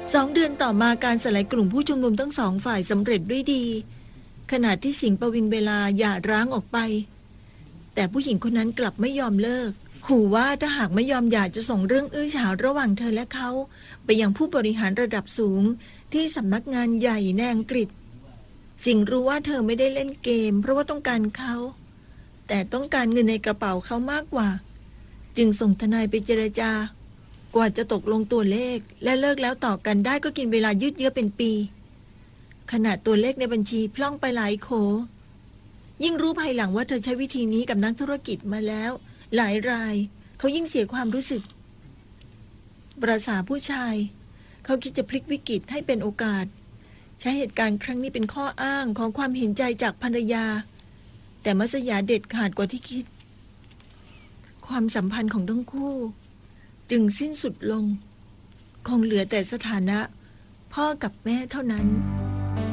2 เดือนต่อมาการสลายกลุ่มผู้ชุมนุมทั้ง2 ฝ่ายสำเร็จด้วยดีขณะที่สิงห์ปวินเวลาหย่าร้างออกไปแต่ผู้หญิงคนนั้นกลับไม่ยอมเลิกขู่ว่าถ้าหากไม่ยอมหย่าจะส่งเรื่องอื้อฉาวระหว่างเธอและเขาไปยังผู้บริหารระดับสูงที่สำนักงานใหญ่ในอังกฤษสิงห์รู้ว่าเธอไม่ได้เล่นเกมเพราะว่าต้องการเขาแต่ต้องการเงินในกระเป๋าเขามากกว่าจึงส่งทนายไปเจรจากว่าจะตกลงตัวเลขและเลิกแล้วต่อกันได้ก็กินเวลายืดเยื้อเป็นปีขนาดตัวเลขในบัญชีพล่องไปหลายโขยิ่งรู้ภายหลังว่าเธอใช้วิธีนี้กับนักธุรกิจมาแล้วหลายรายเขายิ่งเสียความรู้สึกประสาผู้ชายเขาคิดจะพลิกวิกฤตให้เป็นโอกาสใช้เหตุการณ์ครั้งนี้เป็นข้ออ้างของความเห็นใจจากภรรยาแต่มัสยาเด็ดขาดกว่าที่คิดความสัมพันธ์ของทั้งคู่จึงสิ้นสุดลงคงเหลือแต่สถานะพ่อกับแม่เท่านั้น